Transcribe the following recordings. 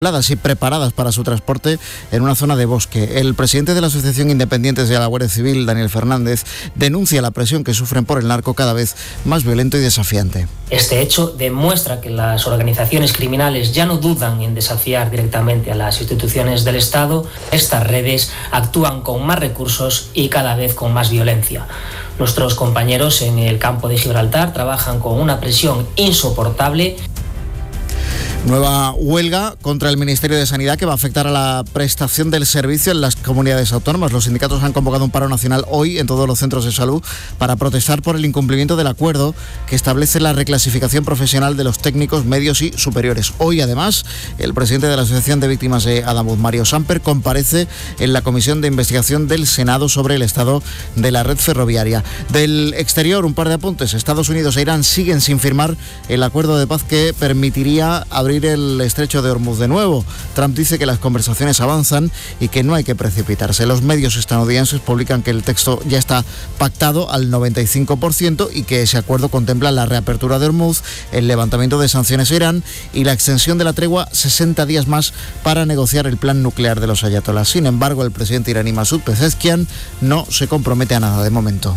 y preparadas para su transporte en una zona de bosque. El presidente de la Asociación Independientes de la Guardia Civil, Daniel Fernández, denuncia la presión que sufren por el narco cada vez más violento y desafiante. Este hecho demuestra que las organizaciones criminales ya no dudan en desafiar directamente a las instituciones del Estado. Estas redes actúan con más recursos y cada vez con más violencia. Nuestros compañeros en el campo de Gibraltar trabajan con una presión insoportable. Nueva huelga contra el Ministerio de Sanidad que va a afectar a la prestación del servicio en las comunidades autónomas. Los sindicatos han convocado un paro nacional hoy en todos los centros de salud para protestar por el incumplimiento del acuerdo que establece la reclasificación profesional de los técnicos medios y superiores. Hoy, además, el presidente de la Asociación de Víctimas de Adamuz, Mario Samper, comparece en la Comisión de Investigación del Senado sobre el estado de la red ferroviaria. Del exterior, un par de apuntes. Estados Unidos e Irán siguen sin firmar el acuerdo de paz que permitiría abrir el estrecho de Hormuz de nuevo. Trump dice que las conversaciones avanzan y que no hay que precipitarse. Los medios estadounidenses publican que el texto ya está pactado al 95% y que ese acuerdo contempla la reapertura de Hormuz, el levantamiento de sanciones a Irán y la extensión de la tregua 60 días más para negociar el plan nuclear de los ayatolás. Sin embargo, el presidente iraní Masoud Pezeshkian no se compromete a nada de momento.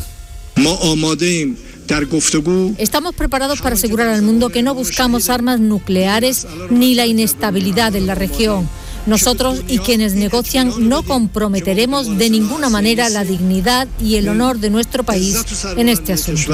Estamos preparados para asegurar al mundo que no buscamos armas nucleares ni la inestabilidad en la región. Nosotros y quienes negocian no comprometeremos de ninguna manera la dignidad y el honor de nuestro país en este asunto.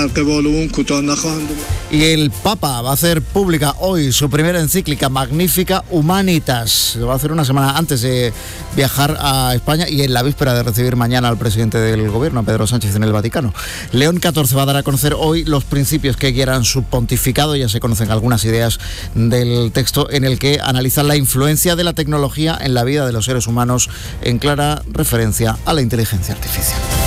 Y el Papa va a hacer pública hoy su primera encíclica Magnificat Humanitas. Lo va a hacer una semana antes de viajar a España y en la víspera de recibir mañana al presidente del gobierno, Pedro Sánchez, en el Vaticano. León XIV va a dar a conocer hoy los principios que guiarán su pontificado. Ya se conocen algunas ideas del texto en el que analizan la influencia de la tecnología en la vida de los seres humanos, en clara referencia a la inteligencia artificial.